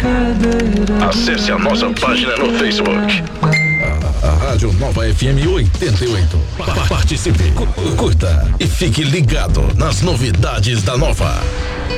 Acesse a nossa página no Facebook. A Rádio Nova FM 88. Participe, curta e fique ligado nas novidades da Nova.